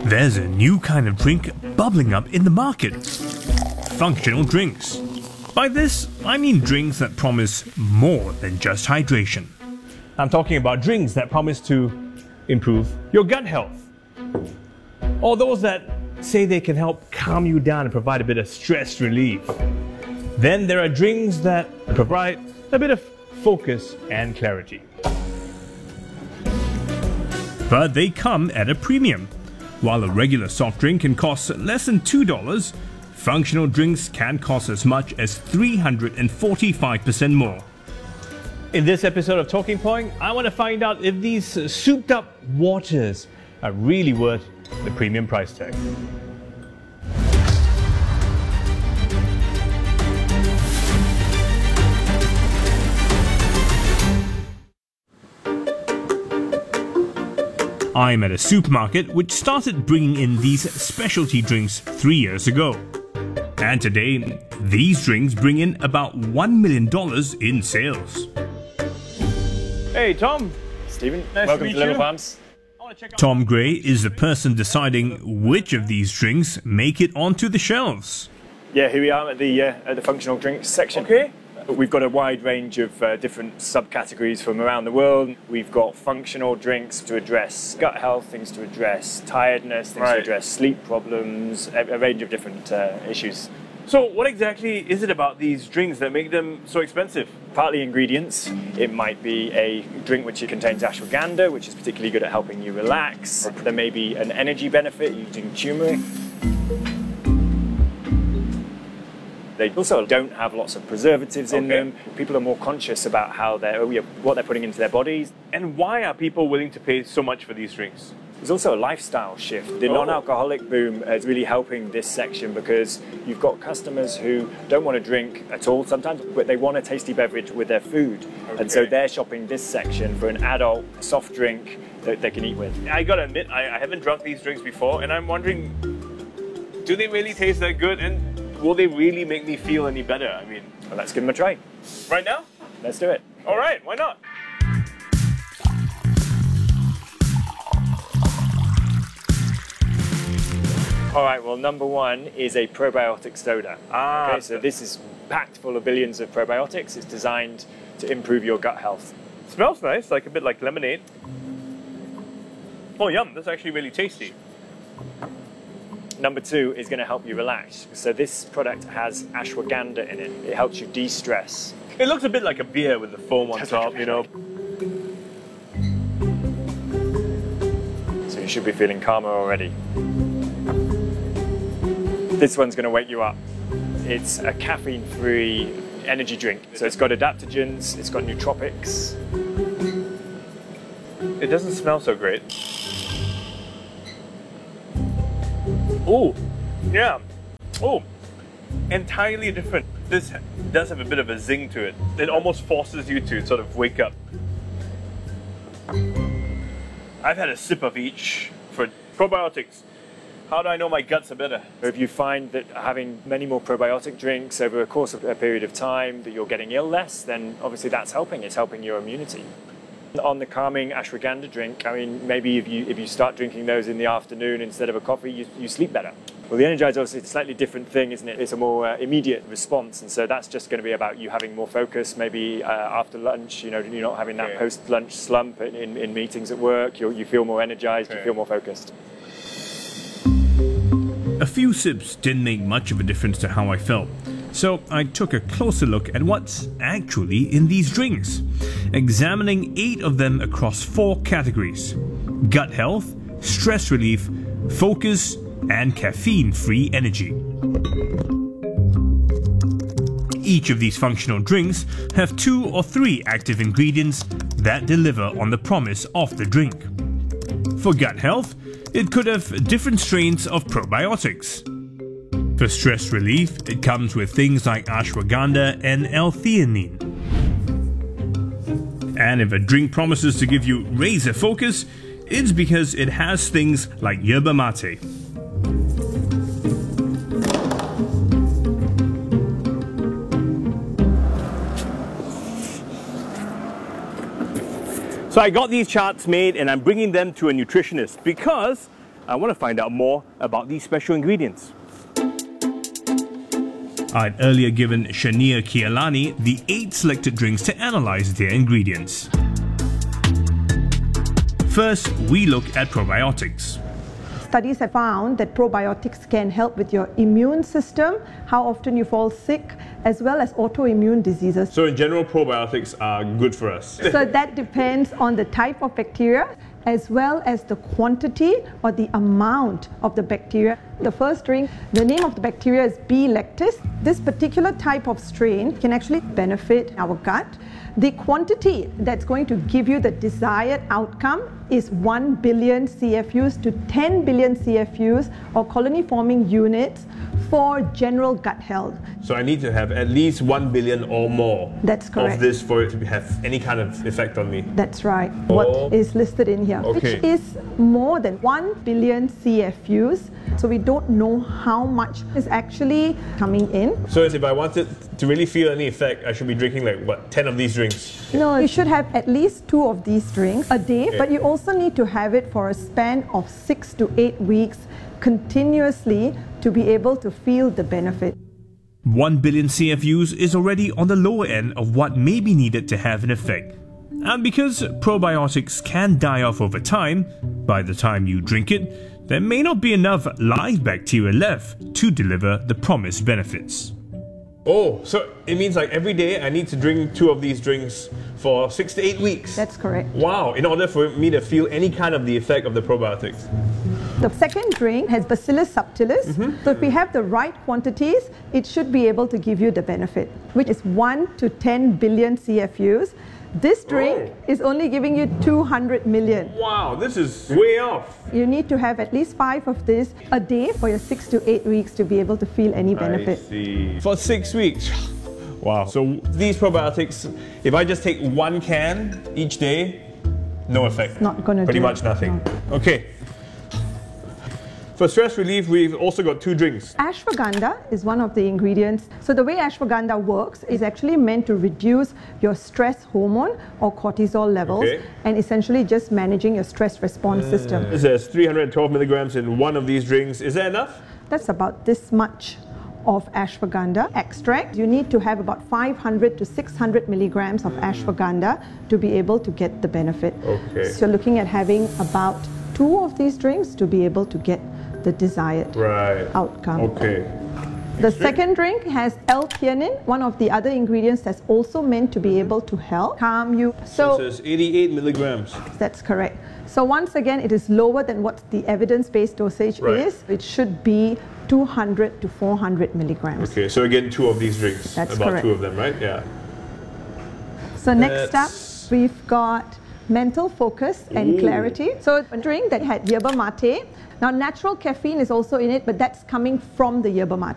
There's a new kind of drink bubbling up in the market. Functional drinks. By this, I mean drinks that promise more than just hydration. I'm talking about drinks that promise to improve your gut health. Or those that say they can help calm you down and provide a bit of stress relief. Then there are drinks that provide a bit of focus and clarity. But they come at a premium. While a regular soft drink can cost less than $2, functional drinks can cost as much as 345% more. In this episode of Talking Point, I want to find out if these souped up waters are really worth the premium price tag. I'm at a supermarket which started bringing in these specialty drinks 3 years ago. And today, these drinks bring in about $1 million in sales. Hey Tom. Stephen, nice welcome to to Little you. Farms. Tom Gray is the person deciding which of these drinks make it onto the shelves. Yeah, here we are at the functional drinks section. Okay. We've got a wide range of different subcategories from around the world. We've got functional drinks to address gut health, things to address tiredness, things to address sleep problems, a range of different issues. So what exactly is it about these drinks that make them so expensive? Partly ingredients. It might be a drink which contains ashwagandha, which is particularly good at helping you relax. There may be an energy benefit using turmeric. They also don't have lots of preservatives in them. People are more conscious about how what they're putting into their bodies. And why are people willing to pay so much for these drinks? There's also a lifestyle shift. The non-alcoholic boom is really helping this section because you've got customers who don't want to drink at all sometimes, but they want a tasty beverage with their food. And so they're shopping this section for an adult soft drink that they can eat with. I gotta admit, I haven't drunk these drinks before, and I'm wondering, do they really taste that good? And will they really make me feel any better? I mean, well, let's give them a try. Right now? Let's do it. All right, why not? All right, well, number one is a probiotic soda. Okay, so this is packed full of billions of probiotics. It's designed to improve your gut health. Smells nice, like a bit like lemonade. Oh, yum, that's actually really tasty. Number two is going to help you relax. So this product has ashwagandha in it. It helps you de-stress. It looks a bit like a beer with the foam on top, you know. So you should be feeling calmer already. This one's going to wake you up. It's a caffeine-free energy drink. So it's got adaptogens, it's got nootropics. It doesn't smell so great. Oh, yeah. Oh, entirely different. This does have a bit of a zing to it. It almost forces you to sort of wake up. I've had a sip of each for probiotics. How do I know my guts are better? If you find that having many more probiotic drinks over a course of a period of time that you're getting ill less, then obviously that's helping. It's helping your immunity. On the calming ashwagandha drink, I mean, maybe if you start drinking those in the afternoon instead of a coffee, you sleep better. Well, the Energizer is a slightly different thing, isn't it? It's a more immediate response, and so that's just going to be about you having more focus. Maybe after lunch, you know, you're not having that post-lunch slump in meetings at work. You feel more energized, you feel more focused. A few sips didn't make much of a difference to how I felt, so I took a closer look at what's actually in these drinks, examining 8 of them across 4 categories: gut health, stress relief, focus, and caffeine-free energy. Each of these functional drinks have 2 or 3 active ingredients that deliver on the promise of the drink. For gut health, it could have different strains of probiotics. For stress relief, it comes with things like ashwagandha and L-theanine. And if a drink promises to give you razor focus, it's because it has things like yerba mate. So I got these charts made and I'm bringing them to a nutritionist because I want to find out more about these special ingredients. I'd earlier given Shania Kialani the 8 selected drinks to analyze their ingredients. First, we look at probiotics. Studies have found that probiotics can help with your immune system, how often you fall sick, as well as autoimmune diseases. So in general, probiotics are good for us. So that depends on the type of bacteria, as well as the quantity or the amount of the bacteria. The first drink, the name of the bacteria is B. lactis. This particular type of strain can actually benefit our gut. The quantity that's going to give you the desired outcome is 1 billion CFUs to 10 billion CFUs or colony-forming units for general gut health. So I need to have at least 1 billion or more. That's correct. Of this for it to have any kind of effect on me. That's right. What is listed in here, okay, which is more than 1 billion CFUs. So we don't know how much is actually coming in. So if I wanted to really feel any effect, I should be drinking like what, 10 of these drinks? No, you should have at least 2 of these drinks a day, but you also need to have it for a span of 6 to 8 weeks continuously to be able to feel the benefit. 1 billion CFUs is already on the lower end of what may be needed to have an effect. And because probiotics can die off over time, by the time you drink it, there may not be enough live bacteria left to deliver the promised benefits. Oh, so it means like every day I need to drink 2 of these drinks for 6 to 8 weeks? That's correct. Wow, in order for me to feel any kind of the effect of the probiotics. The second drink has Bacillus subtilis. So if we have the right quantities, it should be able to give you the benefit, which is 1 to 10 billion CFUs. This drink is only giving you 200 million. Wow, this is way off. You need to have at least 5 of this a day for your 6 to 8 weeks to be able to feel any benefit. I see. For 6 weeks. Wow. So these probiotics, if I just take 1 can each day, no effect. It's not going to do pretty much nothing. No. Okay. For stress relief, we've also got 2 drinks. Ashwagandha is one of the ingredients. So the way ashwagandha works is actually meant to reduce your stress hormone or cortisol levels and essentially just managing your stress response system. It says 312 milligrams in 1 of these drinks. Is that enough? That's about this much of ashwagandha extract. You need to have about 500 to 600 milligrams of ashwagandha to be able to get the benefit. Okay. So you're looking at having about 2 of these drinks to be able to get the desired outcome. Okay. The second drink has L-theanine, one of the other ingredients that's also meant to be able to help calm you. So it says 88 milligrams. That's correct. So once again, it is lower than what the evidence-based dosage is. It should be 200 to 400 milligrams. Okay, so again, 2 of these drinks. That's about correct. 2 of them, right? Yeah. So next up, we've got mental focus and clarity. So a drink that had yerba mate. Now natural caffeine is also in it, but that's coming from the yerba mate.